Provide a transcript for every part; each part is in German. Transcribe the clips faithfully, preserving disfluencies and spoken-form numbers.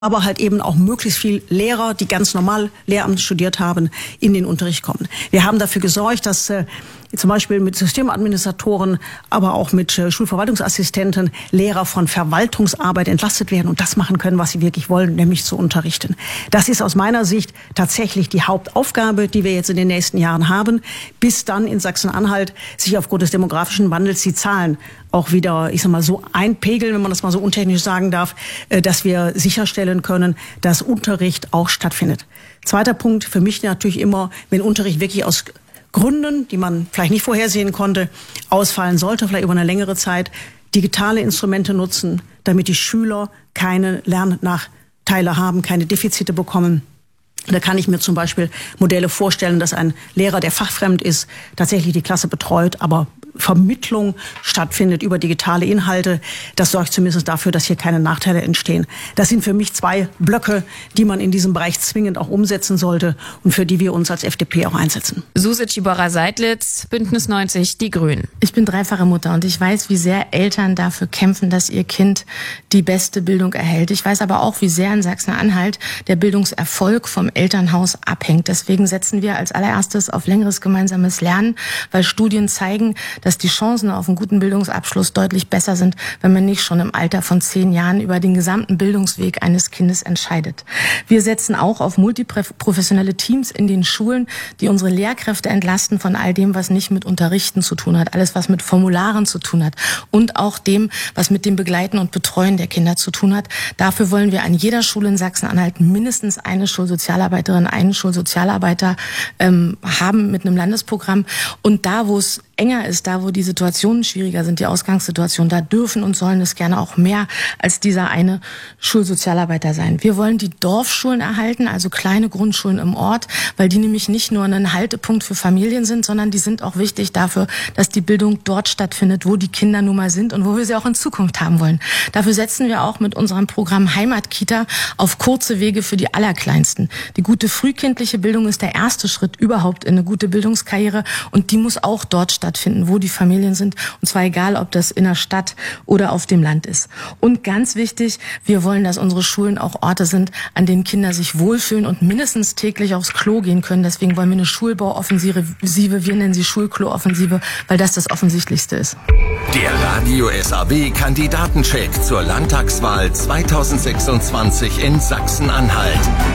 aber halt eben auch möglichst viel Lehrer, die ganz normal Lehramt studiert haben, in den Unterricht kommen. Wir haben dafür gesorgt, dass äh, zum Beispiel mit Systemadministratoren, aber auch mit äh, Schulverwaltungsassistenten Lehrer von Verwaltungsarbeit entlastet werden und das machen können, was sie wirklich wollen, nämlich zu unterrichten. Das ist aus meiner Sicht tatsächlich die Hauptaufgabe, die wir jetzt in den nächsten Jahren haben, bis dann in Sachsen-Anhalt sich aufgrund des demografischen Wandels die Zahlen auch wieder, ich sag mal, so einpegeln, wenn man das mal so untechnisch sagen darf, äh, dass wir sicherstellen können, dass Unterricht auch stattfindet. Zweiter Punkt für mich natürlich immer, wenn Unterricht wirklich aus Gründen, die man vielleicht nicht vorhersehen konnte, ausfallen sollte, vielleicht über eine längere Zeit, digitale Instrumente nutzen, damit die Schüler keine Lernnachteile haben, keine Defizite bekommen. Da kann ich mir zum Beispiel Modelle vorstellen, dass ein Lehrer, der fachfremd ist, tatsächlich die Klasse betreut, aber Vermittlung stattfindet über digitale Inhalte. Das sorgt zumindest dafür, dass hier keine Nachteile entstehen. Das sind für mich zwei Blöcke, die man in diesem Bereich zwingend auch umsetzen sollte und für die wir uns als F D P auch einsetzen. Suse Ciborra-Seidlitz, Bündnis neunzig, die Grünen. Ich bin dreifache Mutter und ich weiß, wie sehr Eltern dafür kämpfen, dass ihr Kind die beste Bildung erhält. Ich weiß aber auch, wie sehr in Sachsen-Anhalt der Bildungserfolg vom Elternhaus abhängt. Deswegen setzen wir als allererstes auf längeres gemeinsames Lernen, weil Studien zeigen, dass die Chancen auf einen guten Bildungsabschluss deutlich besser sind, wenn man nicht schon im Alter von zehn Jahren über den gesamten Bildungsweg eines Kindes entscheidet. Wir setzen auch auf multiprofessionelle Teams in den Schulen, die unsere Lehrkräfte entlasten von all dem, was nicht mit Unterrichten zu tun hat, alles, was mit Formularen zu tun hat und auch dem, was mit dem Begleiten und Betreuen der Kinder zu tun hat. Dafür wollen wir an jeder Schule in Sachsen-Anhalt mindestens eine Schulsozialarbeiterin, einen Schulsozialarbeiter ähm, haben mit einem Landesprogramm. Und da, wo es enger ist, da wo die Situationen schwieriger sind, die Ausgangssituation, da dürfen und sollen es gerne auch mehr als dieser eine Schulsozialarbeiter sein. Wir wollen die Dorfschulen erhalten, also kleine Grundschulen im Ort, weil die nämlich nicht nur ein Haltepunkt für Familien sind, sondern die sind auch wichtig dafür, dass die Bildung dort stattfindet, wo die Kinder nun mal sind und wo wir sie auch in Zukunft haben wollen. Dafür setzen wir auch mit unserem Programm Heimatkita auf kurze Wege für die Allerkleinsten. Die gute frühkindliche Bildung ist der erste Schritt überhaupt in eine gute Bildungskarriere und die muss auch dort stattfinden. finden, wo die Familien sind, und zwar egal, ob das in der Stadt oder auf dem Land ist. Und ganz wichtig, wir wollen, dass unsere Schulen auch Orte sind, an denen Kinder sich wohlfühlen und mindestens täglich aufs Klo gehen können. Deswegen wollen wir eine Schulbauoffensive, wir nennen sie Schulklo-Offensive, weil das das Offensichtlichste ist. Der Radio S A B Kandidatencheck zur Landtagswahl zweitausendsechsundzwanzig in Sachsen-Anhalt.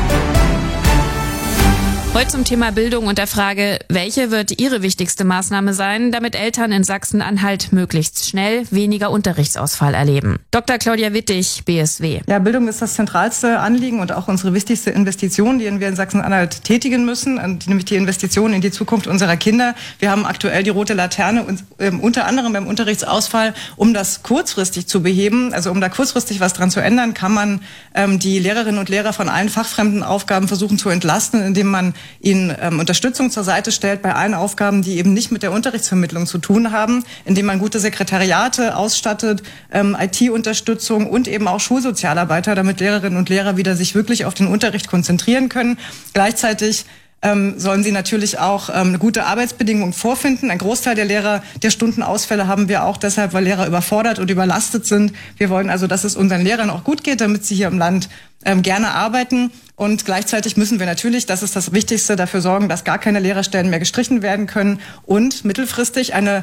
Heute zum Thema Bildung und der Frage, welche wird Ihre wichtigste Maßnahme sein, damit Eltern in Sachsen-Anhalt möglichst schnell weniger Unterrichtsausfall erleben. Doktor Claudia Wittig, B S W. Ja, Bildung ist das zentralste Anliegen und auch unsere wichtigste Investition, die wir in Sachsen-Anhalt tätigen müssen, nämlich die Investition in die Zukunft unserer Kinder. Wir haben aktuell die rote Laterne und äh, unter anderem beim Unterrichtsausfall, um das kurzfristig zu beheben, also um da kurzfristig was dran zu ändern, kann man ähm, die Lehrerinnen und Lehrer von allen fachfremden Aufgaben versuchen zu entlasten, indem man ihnen ähm, Unterstützung zur Seite stellt bei allen Aufgaben, die eben nicht mit der Unterrichtsvermittlung zu tun haben, indem man gute Sekretariate ausstattet, ähm, I T-Unterstützung und eben auch Schulsozialarbeiter, damit Lehrerinnen und Lehrer wieder sich wirklich auf den Unterricht konzentrieren können. Gleichzeitig Ähm, sollen sie natürlich auch ähm, eine gute Arbeitsbedingung vorfinden. Ein Großteil der Lehrer, der Stundenausfälle haben wir auch deshalb, weil Lehrer überfordert und überlastet sind. Wir wollen also, dass es unseren Lehrern auch gut geht, damit sie hier im Land ähm, gerne arbeiten. Und gleichzeitig müssen wir natürlich, das ist das Wichtigste, dafür sorgen, dass gar keine Lehrerstellen mehr gestrichen werden können und mittelfristig eine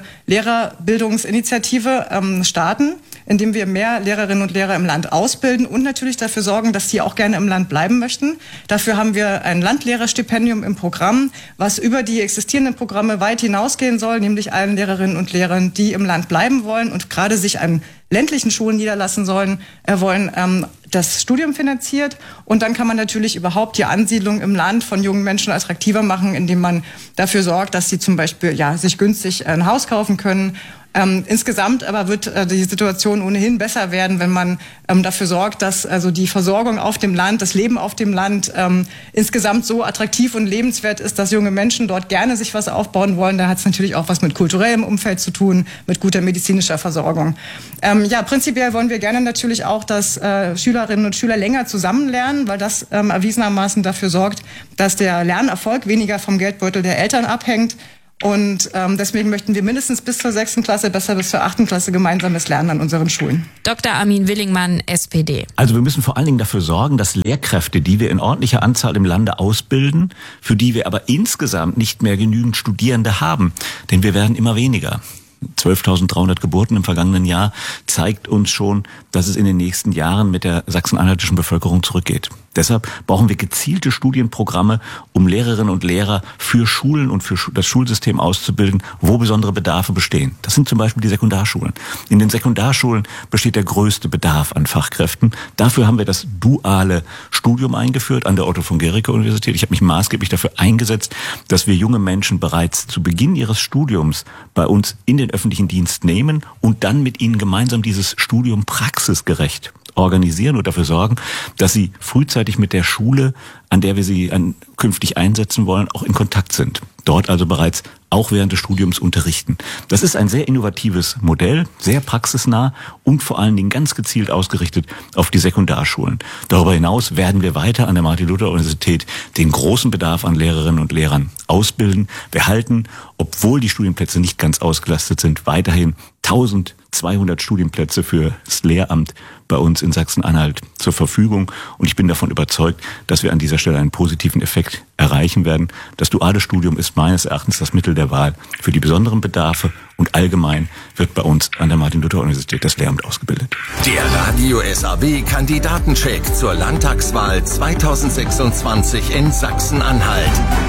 Lehrerbildungsinitiative ähm, starten, indem wir mehr Lehrerinnen und Lehrer im Land ausbilden und natürlich dafür sorgen, dass sie auch gerne im Land bleiben möchten. Dafür haben wir ein Landlehrerstipendium im Programm, was über die existierenden Programme weit hinausgehen soll, nämlich allen Lehrerinnen und Lehrern, die im Land bleiben wollen und gerade sich an ländlichen Schulen niederlassen sollen, äh, wollen ähm, das Studium finanziert. Und dann kann man natürlich überhaupt die Ansiedlung im Land von jungen Menschen attraktiver machen, indem man dafür sorgt, dass sie zum Beispiel ja sich günstig ein Haus kaufen können. Ähm, insgesamt aber wird äh, die Situation ohnehin besser werden, wenn man ähm, dafür sorgt, dass also die Versorgung auf dem Land, das Leben auf dem Land ähm, insgesamt so attraktiv und lebenswert ist, dass junge Menschen dort gerne sich was aufbauen wollen. Da hat es natürlich auch was mit kulturellem Umfeld zu tun, mit guter medizinischer Versorgung. Ähm, ja, prinzipiell wollen wir gerne natürlich auch, dass äh, Schülerinnen und Schüler länger zusammen lernen, weil das ähm, erwiesenermaßen dafür sorgt, dass der Lernerfolg weniger vom Geldbeutel der Eltern abhängt. Und ähm, deswegen möchten wir mindestens bis zur sechsten Klasse, besser bis zur achten Klasse gemeinsames Lernen an unseren Schulen. Doktor Armin Willingmann, S P D. Also wir müssen vor allen Dingen dafür sorgen, dass Lehrkräfte, die wir in ordentlicher Anzahl im Lande ausbilden, für die wir aber insgesamt nicht mehr genügend Studierende haben, denn wir werden immer weniger. zwölftausenddreihundert Geburten im vergangenen Jahr zeigt uns schon, dass es in den nächsten Jahren mit der sachsen-anhaltischen Bevölkerung zurückgeht. Deshalb brauchen wir gezielte Studienprogramme, um Lehrerinnen und Lehrer für Schulen und für das Schulsystem auszubilden, wo besondere Bedarfe bestehen. Das sind zum Beispiel die Sekundarschulen. In den Sekundarschulen besteht der größte Bedarf an Fachkräften. Dafür haben wir das duale Studium eingeführt an der Otto-von-Guericke-Universität. Ich habe mich maßgeblich dafür eingesetzt, dass wir junge Menschen bereits zu Beginn ihres Studiums bei uns in den öffentlichen Dienst nehmen und dann mit ihnen gemeinsam dieses Studium praxisgerecht organisieren und dafür sorgen, dass sie frühzeitig mit der Schule, an der wir sie an, künftig einsetzen wollen, auch in Kontakt sind. Dort also bereits auch während des Studiums unterrichten. Das ist ein sehr innovatives Modell, sehr praxisnah und vor allen Dingen ganz gezielt ausgerichtet auf die Sekundarschulen. Darüber hinaus werden wir weiter an der Martin-Luther-Universität den großen Bedarf an Lehrerinnen und Lehrern ausbilden. Wir halten, obwohl die Studienplätze nicht ganz ausgelastet sind, weiterhin eintausendzweihundert Studienplätze für das Lehramt bei uns in Sachsen-Anhalt zur Verfügung. Und ich bin davon überzeugt, dass wir an dieser Stelle einen positiven Effekt erreichen werden. Das duale Studium ist meines Erachtens das Mittel der Wahl für die besonderen Bedarfe und allgemein wird bei uns an der Martin-Luther-Universität das Lehramt ausgebildet. Der Radio S A B-Kandidatencheck zur Landtagswahl zweitausendsechsundzwanzig in Sachsen-Anhalt.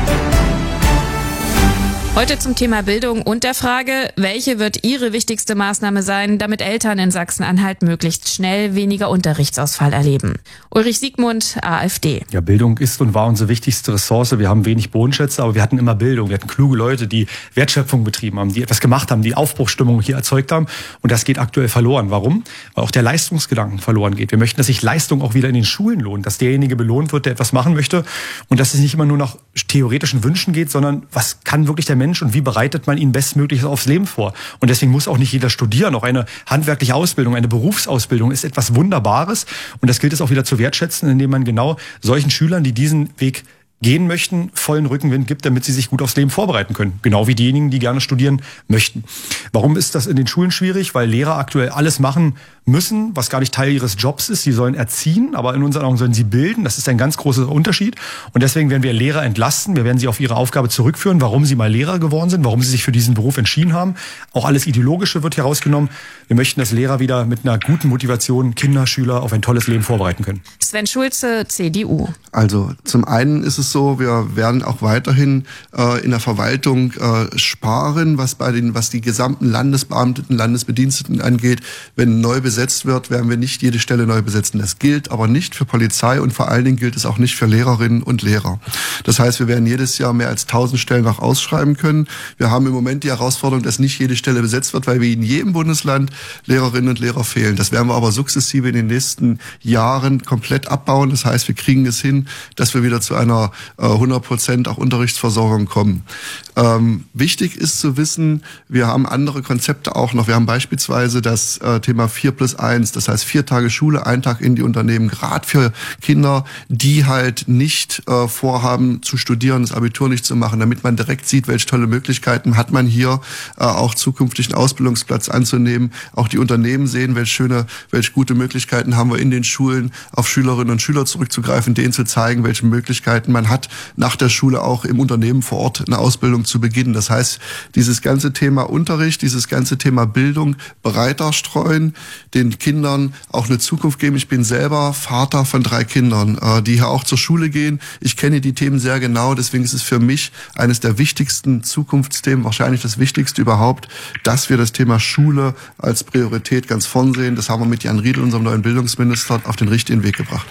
Heute zum Thema Bildung und der Frage, welche wird Ihre wichtigste Maßnahme sein, damit Eltern in Sachsen-Anhalt möglichst schnell weniger Unterrichtsausfall erleben? Ulrich Siegmund, AfD. Ja, Bildung ist und war unsere wichtigste Ressource. Wir haben wenig Bodenschätze, aber wir hatten immer Bildung. Wir hatten kluge Leute, die Wertschöpfung betrieben haben, die etwas gemacht haben, die Aufbruchsstimmung hier erzeugt haben. Und das geht aktuell verloren. Warum? Weil auch der Leistungsgedanken verloren geht. Wir möchten, dass sich Leistung auch wieder in den Schulen lohnt, dass derjenige belohnt wird, der etwas machen möchte und dass es nicht immer nur nach theoretischen Wünschen geht, sondern was kann wirklich der Mensch und wie bereitet man ihn bestmöglich aufs Leben vor. Und deswegen muss auch nicht jeder studieren. Auch eine handwerkliche Ausbildung, eine Berufsausbildung ist etwas Wunderbares. Und das gilt es auch wieder zu wertschätzen, indem man genau solchen Schülern, die diesen Weg gehen möchten, vollen Rückenwind gibt, damit sie sich gut aufs Leben vorbereiten können. Genau wie diejenigen, die gerne studieren möchten. Warum ist das in den Schulen schwierig? Weil Lehrer aktuell alles machen müssen, was gar nicht Teil ihres Jobs ist. Sie sollen erziehen, aber in unseren Augen sollen sie bilden. Das ist ein ganz großer Unterschied. Und deswegen werden wir Lehrer entlasten. Wir werden sie auf ihre Aufgabe zurückführen, warum sie mal Lehrer geworden sind, warum sie sich für diesen Beruf entschieden haben. Auch alles Ideologische wird hier rausgenommen. Wir möchten, dass Lehrer wieder mit einer guten Motivation Kinder, Schüler auf ein tolles Leben vorbereiten können. Sven Schulze, C D U. Also zum einen ist es so, wir werden auch weiterhin äh, in der Verwaltung äh, sparen, was bei den, was die gesamten Landesbeamteten, Landesbediensteten angeht. Wenn neu besetzt wird, werden wir nicht jede Stelle neu besetzen. Das gilt aber nicht für Polizei und vor allen Dingen gilt es auch nicht für Lehrerinnen und Lehrer. Das heißt, wir werden jedes Jahr mehr als tausend Stellen noch ausschreiben können. Wir haben im Moment die Herausforderung, dass nicht jede Stelle besetzt wird, weil wir in jedem Bundesland Lehrerinnen und Lehrer fehlen. Das werden wir aber sukzessive in den nächsten Jahren komplett abbauen. Das heißt, wir kriegen es hin, dass wir wieder zu einer äh, hundert Prozent auch Unterrichtsversorgung kommen. Ähm, wichtig ist zu wissen, wir haben andere Konzepte auch noch. Wir haben beispielsweise das äh, Thema vier plus eins, das heißt vier Tage Schule, ein Tag in die Unternehmen, gerade für Kinder, die halt nicht äh, vorhaben zu studieren, das Abitur nicht zu machen, damit man direkt sieht, welche tolle Möglichkeiten hat man hier äh, auch zukünftig einen Ausbildungsplatz anzunehmen. Auch die Unternehmen sehen, welche schöne, welche gute Möglichkeiten haben wir in den Schulen, auf Schülerinnen und Schüler zurückzugreifen, denen zu zeigen, welche Möglichkeiten man hat, nach der Schule auch im Unternehmen vor Ort eine Ausbildung zu beginnen. Das heißt, dieses ganze Thema Unterricht, dieses ganze Thema Bildung breiter streuen, den Kindern auch eine Zukunft geben. Ich bin selber Vater von drei Kindern, die hier auch zur Schule gehen. Ich kenne die Themen sehr genau, deswegen ist es für mich eines der wichtigsten Zukunftsthemen, wahrscheinlich das wichtigste überhaupt, dass wir das Thema Schule als Priorität ganz vorn sehen. Das haben wir mit Jan Riedl, unserem neuen Bildungsminister, auf den richtigen Weg gebracht.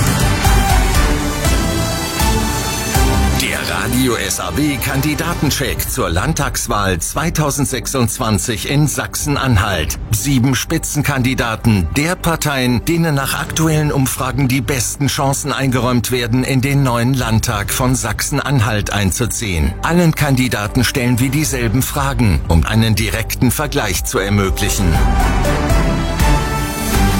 Radio S A B-Kandidatencheck zur Landtagswahl zweitausendsechsundzwanzig in Sachsen-Anhalt. Sieben Spitzenkandidaten der Parteien, denen nach aktuellen Umfragen die besten Chancen eingeräumt werden, in den neuen Landtag von Sachsen-Anhalt einzuziehen. Allen Kandidaten stellen wir dieselben Fragen, um einen direkten Vergleich zu ermöglichen.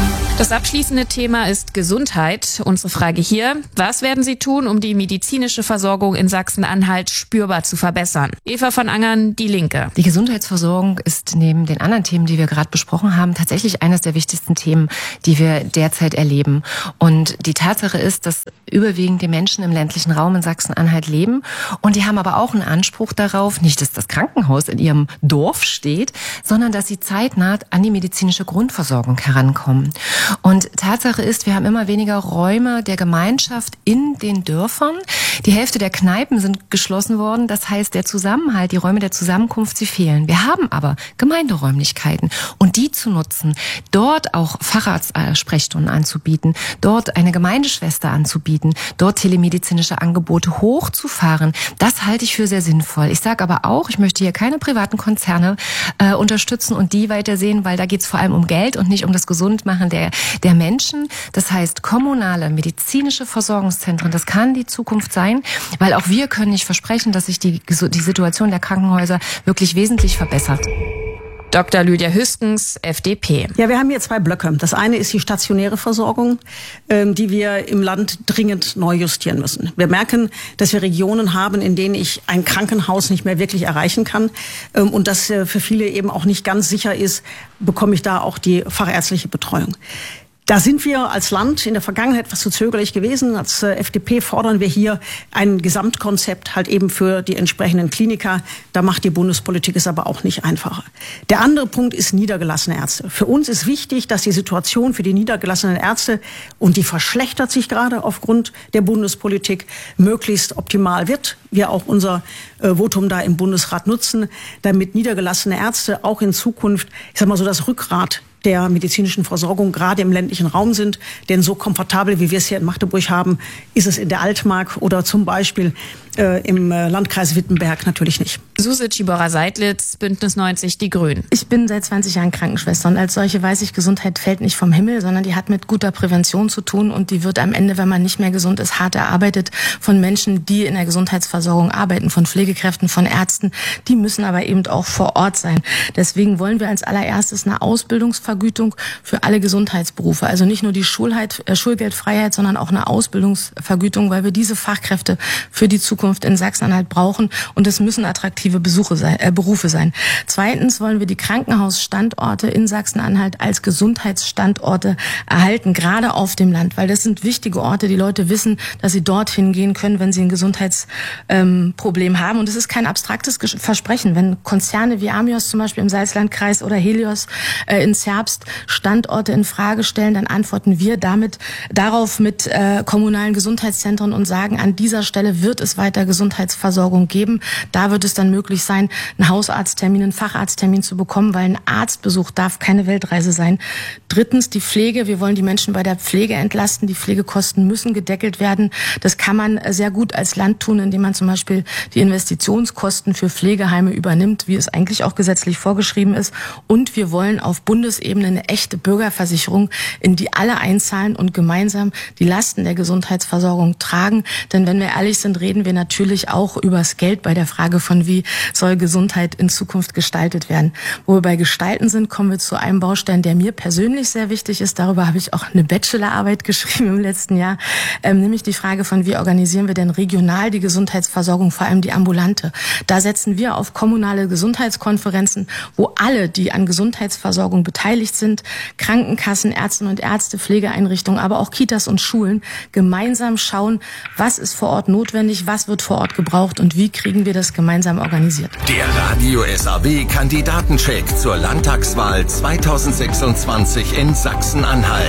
Das abschließende Thema ist Gesundheit. Unsere Frage hier: Was werden Sie tun, um die medizinische Versorgung in Sachsen-Anhalt spürbar zu verbessern? Eva von Angern, Die Linke. Die Gesundheitsversorgung ist neben den anderen Themen, die wir gerade besprochen haben, tatsächlich eines der wichtigsten Themen, die wir derzeit erleben. Und die Tatsache ist, dass überwiegend die Menschen im ländlichen Raum in Sachsen-Anhalt leben. Und die haben aber auch einen Anspruch darauf, nicht, dass das Krankenhaus in ihrem Dorf steht, sondern dass sie zeitnah an die medizinische Grundversorgung herankommen. Und Tatsache ist, wir haben immer weniger Räume der Gemeinschaft in den Dörfern. Die Hälfte der Kneipen sind geschlossen worden. Das heißt, der Zusammenhalt, die Räume der Zusammenkunft, sie fehlen. Wir haben aber Gemeinderäumlichkeiten. Und die zu nutzen, dort auch Facharztsprechstunden anzubieten, dort eine Gemeindeschwester anzubieten, dort telemedizinische Angebote hochzufahren, das halte ich für sehr sinnvoll. Ich sage aber auch, ich möchte hier keine privaten Konzerne äh, unterstützen und die weitersehen, weil da geht es vor allem um Geld und nicht um das Gesundmachen der der Menschen. Das heißt, kommunale medizinische Versorgungszentren, das kann die Zukunft sein, weil auch wir können nicht versprechen, dass sich die, die Situation der Krankenhäuser wirklich wesentlich verbessert. Doktor Lydia Hüskens, F D P. Ja, wir haben hier zwei Blöcke. Das eine ist die stationäre Versorgung, ähm, die wir im Land dringend neu justieren müssen. Wir merken, dass wir Regionen haben, in denen ich ein Krankenhaus nicht mehr wirklich erreichen kann ähm, und dass äh, für viele eben auch nicht ganz sicher ist, bekomme ich da auch die fachärztliche Betreuung. Da sind wir als Land in der Vergangenheit etwas zu zögerlich gewesen. Als äh, F D P fordern wir hier ein Gesamtkonzept halt eben für die entsprechenden Kliniker. Da macht die Bundespolitik es aber auch nicht einfacher. Der andere Punkt ist niedergelassene Ärzte. Für uns ist wichtig, dass die Situation für die niedergelassenen Ärzte, und die verschlechtert sich gerade aufgrund der Bundespolitik, möglichst optimal wird. Wir auch unser äh, Votum da im Bundesrat nutzen, damit niedergelassene Ärzte auch in Zukunft, ich sag mal so, das Rückgrat der medizinischen Versorgung gerade im ländlichen Raum sind. Denn so komfortabel, wie wir es hier in Magdeburg haben, ist es in der Altmark oder zum Beispiel äh, im äh, Landkreis Wittenberg natürlich nicht. Suse Tschibora-Seidlitz, Bündnis neunzig, Die Grünen. Ich bin seit zwanzig Jahren Krankenschwester und als solche weiß ich, Gesundheit fällt nicht vom Himmel, sondern die hat mit guter Prävention zu tun und die wird am Ende, wenn man nicht mehr gesund ist, hart erarbeitet von Menschen, die in der Gesundheitsversorgung arbeiten, von Pflegekräften, von Ärzten. Die müssen aber eben auch vor Ort sein. Deswegen wollen wir als allererstes eine Ausbildungsversorgung Vergütung für alle Gesundheitsberufe. Also nicht nur die Schulheit, äh, Schulgeldfreiheit, sondern auch eine Ausbildungsvergütung, weil wir diese Fachkräfte für die Zukunft in Sachsen-Anhalt brauchen. Und es müssen attraktive Besuche sein, äh, Berufe sein. Zweitens wollen wir die Krankenhausstandorte in Sachsen-Anhalt als Gesundheitsstandorte erhalten, gerade auf dem Land, weil das sind wichtige Orte. Die Leute wissen, dass sie dorthin gehen können, wenn sie ein Gesundheitsproblem ähm, haben. Und es ist kein abstraktes Versprechen. Wenn Konzerne wie Amios zum Beispiel im Salzlandkreis oder Helios äh, ins Herbst Standorte in Frage stellen, dann antworten wir damit darauf mit äh, kommunalen Gesundheitszentren und sagen, an dieser Stelle wird es weiter Gesundheitsversorgung geben. Da wird es dann möglich sein, einen Hausarzttermin, einen Facharzttermin zu bekommen, weil ein Arztbesuch darf keine Weltreise sein. Drittens die Pflege. Wir wollen die Menschen bei der Pflege entlasten. Die Pflegekosten müssen gedeckelt werden. Das kann man sehr gut als Land tun, indem man zum Beispiel die Investitionskosten für Pflegeheime übernimmt, wie es eigentlich auch gesetzlich vorgeschrieben ist. Und wir wollen auf Bundesebene eine echte Bürgerversicherung, in die alle einzahlen und gemeinsam die Lasten der Gesundheitsversorgung tragen. Denn wenn wir ehrlich sind, reden wir natürlich auch über das Geld bei der Frage von, wie soll Gesundheit in Zukunft gestaltet werden. Wo wir bei Gestalten sind, kommen wir zu einem Baustein, der mir persönlich sehr wichtig ist. Darüber habe ich auch eine Bachelorarbeit geschrieben im letzten Jahr, ähm, nämlich die Frage von, wie organisieren wir denn regional die Gesundheitsversorgung, vor allem die ambulante. Da setzen wir auf kommunale Gesundheitskonferenzen, wo alle, die an Gesundheitsversorgung beteiligt sind, Krankenkassen, Ärztinnen und Ärzte, Pflegeeinrichtungen, aber auch Kitas und Schulen, gemeinsam schauen, was ist vor Ort notwendig, was wird vor Ort gebraucht und wie kriegen wir das gemeinsam organisiert. Der Radio S A W-Kandidatencheck zur Landtagswahl zweitausendsechsundzwanzig in Sachsen-Anhalt.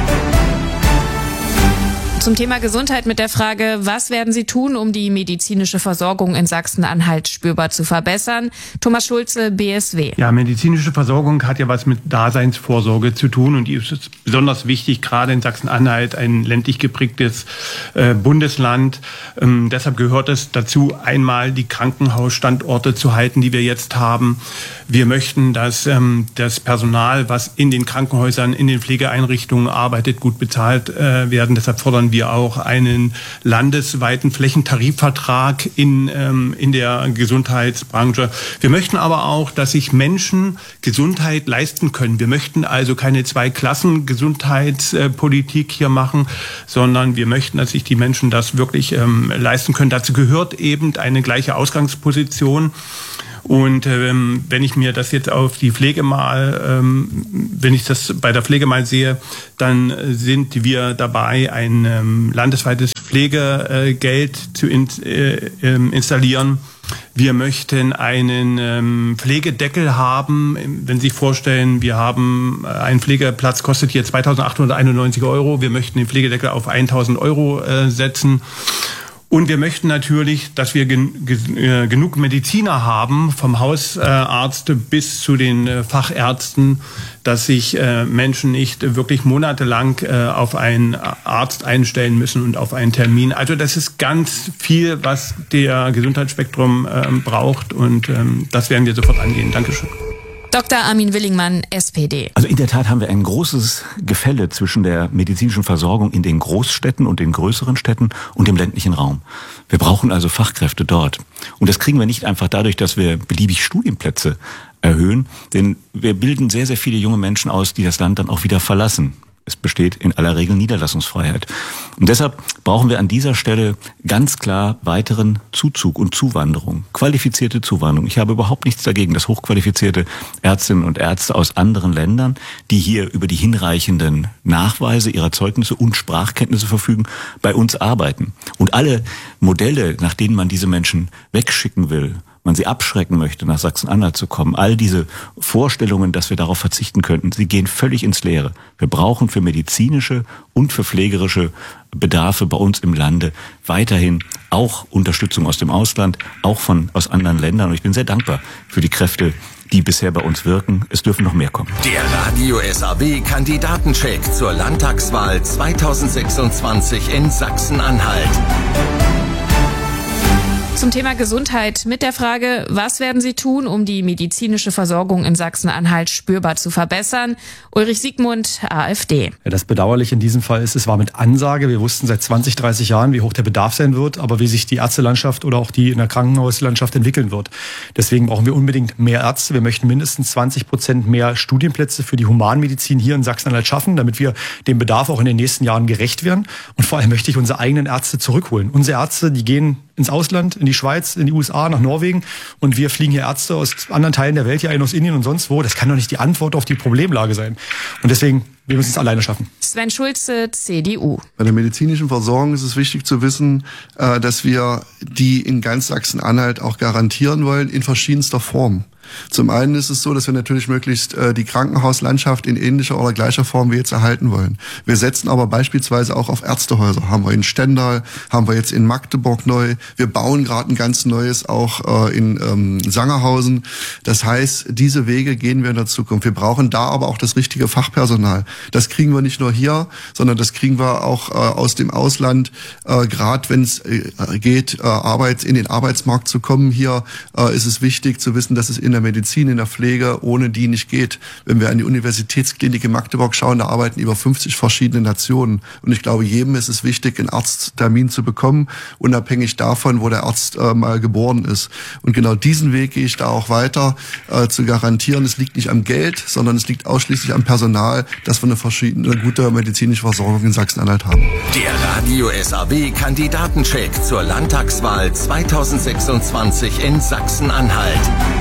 Zum Thema Gesundheit mit der Frage, was werden Sie tun, um die medizinische Versorgung in Sachsen-Anhalt spürbar zu verbessern? Thomas Schulze, B S W. Ja, medizinische Versorgung hat ja was mit Daseinsvorsorge zu tun und die ist besonders wichtig, gerade in Sachsen-Anhalt, ein ländlich geprägtes äh, Bundesland. Ähm, deshalb gehört es dazu, einmal die Krankenhausstandorte zu halten, die wir jetzt haben. Wir möchten, dass ähm, das Personal, was in den Krankenhäusern, in den Pflegeeinrichtungen arbeitet, gut bezahlt äh, werden. Deshalb fordern wir auch einen landesweiten Flächentarifvertrag in, ähm, in der Gesundheitsbranche. Wir möchten aber auch, dass sich Menschen Gesundheit leisten können. Wir möchten also keine Zwei-Klassen-Gesundheitspolitik hier machen, sondern wir möchten, dass sich die Menschen das wirklich ähm, leisten können. Dazu gehört eben eine gleiche Ausgangsposition. Und ähm, wenn ich mir das jetzt auf die Pflege mal, ähm, wenn ich das bei der Pflege mal sehe, dann sind wir dabei, ein ähm, landesweites Pflegegeld zu in, äh, ähm, installieren. Wir möchten einen ähm, Pflegedeckel haben. Wenn Sie sich vorstellen, wir haben ein Pflegeplatz, kostet hier zweitausendachthunderteinundneunzig Euro. Wir möchten den Pflegedeckel auf eintausend Euro äh, setzen. Und wir möchten natürlich, dass wir gen, gen, genug Mediziner haben, vom Hausarzt bis zu den Fachärzten, dass sich äh, Menschen nicht wirklich monatelang äh, auf einen Arzt einstellen müssen und auf einen Termin. Also das ist ganz viel, was der Gesundheitsspektrum äh, braucht, und ähm, das werden wir sofort angehen. Dankeschön. Doktor Armin Willingmann, S P D. Also in der Tat haben wir ein großes Gefälle zwischen der medizinischen Versorgung in den Großstädten und den größeren Städten und dem ländlichen Raum. Wir brauchen also Fachkräfte dort. Und das kriegen wir nicht einfach dadurch, dass wir beliebig Studienplätze erhöhen, denn wir bilden sehr, sehr viele junge Menschen aus, die das Land dann auch wieder verlassen. Es besteht in aller Regel Niederlassungsfreiheit. Und deshalb brauchen wir an dieser Stelle ganz klar weiteren Zuzug und Zuwanderung, qualifizierte Zuwanderung. Ich habe überhaupt nichts dagegen, dass hochqualifizierte Ärztinnen und Ärzte aus anderen Ländern, die hier über die hinreichenden Nachweise ihrer Zeugnisse und Sprachkenntnisse verfügen, bei uns arbeiten. Und alle Modelle, nach denen man diese Menschen wegschicken will, man sie abschrecken möchte, nach Sachsen-Anhalt zu kommen, all diese Vorstellungen, dass wir darauf verzichten könnten, sie gehen völlig ins Leere. Wir brauchen für medizinische und für pflegerische Bedarfe bei uns im Lande weiterhin auch Unterstützung aus dem Ausland, auch von aus anderen Ländern. Und ich bin sehr dankbar für die Kräfte, die bisher bei uns wirken. Es dürfen noch mehr kommen. Der Radio S A B Kandidatencheck zur Landtagswahl zweitausendsechsundzwanzig in Sachsen-Anhalt. Zum Thema Gesundheit mit der Frage, was werden Sie tun, um die medizinische Versorgung in Sachsen-Anhalt spürbar zu verbessern? Ulrich Siegmund, AfD. Ja, das Bedauerliche in diesem Fall ist, es war mit Ansage. Wir wussten seit zwanzig, dreißig Jahren, wie hoch der Bedarf sein wird, aber wie sich die Ärztelandschaft oder auch die in der Krankenhauslandschaft entwickeln wird. Deswegen brauchen wir unbedingt mehr Ärzte. Wir möchten mindestens zwanzig Prozent mehr Studienplätze für die Humanmedizin hier in Sachsen-Anhalt schaffen, damit wir dem Bedarf auch in den nächsten Jahren gerecht werden. Und vor allem möchte ich unsere eigenen Ärzte zurückholen. Unsere Ärzte, die gehen ins Ausland, in die Schweiz, in die U S A, nach Norwegen, und wir fliegen hier Ärzte aus anderen Teilen der Welt hier ein, aus Indien und sonst wo. Das kann doch nicht die Antwort auf die Problemlage sein. Und deswegen, wir müssen es alleine schaffen. Sven Schulze, C D U. Bei der medizinischen Versorgung ist es wichtig zu wissen, dass wir die in ganz Sachsen-Anhalt auch garantieren wollen, in verschiedenster Form. Zum einen ist es so, dass wir natürlich möglichst äh, die Krankenhauslandschaft in ähnlicher oder gleicher Form wie jetzt erhalten wollen. Wir setzen aber beispielsweise auch auf Ärztehäuser. Haben wir in Stendal, haben wir jetzt in Magdeburg neu. Wir bauen gerade ein ganz neues auch äh, in ähm, Sangerhausen. Das heißt, diese Wege gehen wir in der Zukunft. Wir brauchen da aber auch das richtige Fachpersonal. Das kriegen wir nicht nur hier, sondern das kriegen wir auch äh, aus dem Ausland. Äh, gerade wenn es äh, geht, äh, Arbeits in den Arbeitsmarkt zu kommen, hier äh, ist es wichtig zu wissen, dass es in der Medizin, in der Pflege ohne die nicht geht. Wenn wir an die Universitätsklinik in Magdeburg schauen, da arbeiten über fünfzig verschiedene Nationen. Und ich glaube, jedem ist es wichtig, einen Arzttermin zu bekommen, unabhängig davon, wo der Arzt äh, mal geboren ist. Und genau diesen Weg gehe ich da auch weiter, äh, zu garantieren. Es liegt nicht am Geld, sondern es liegt ausschließlich am Personal, dass wir eine, verschiedene, eine gute medizinische Versorgung in Sachsen-Anhalt haben. Der Radio S A B Kandidatencheck zur Landtagswahl zweitausendsechsundzwanzig in Sachsen-Anhalt.